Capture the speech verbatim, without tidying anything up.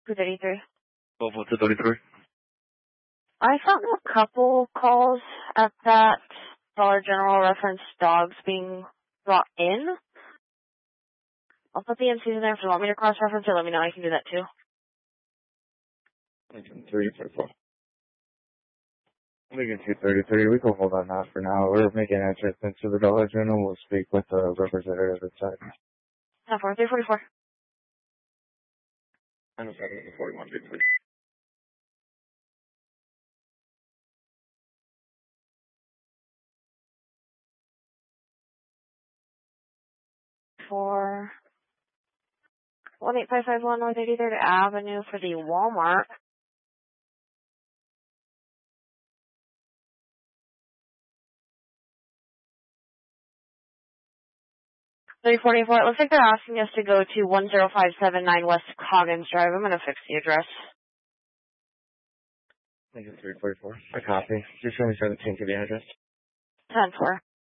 two thirty-three. Volvo two thirty-three. I found a couple calls at that Dollar General reference dogs being brought in. I'll put the M Cs in there. If you want me to cross-reference it, let me know. I can do that too. Lincoln three thirty-four. Lincoln two thirty-three. We can hold on that for now. We're making entrance into the Dollar General. We'll speak with the representative inside. ten four, three forty-four. I'm seven forty-one, three. For one eight five five one North eighty-third Avenue for the Walmart. three forty-four. It looks like they're asking us to go to one zero five seven nine West Coggins Drive. I'm going to fix the address. Lincoln three forty-four. I copy. Just show me seventeen to the address. ten four.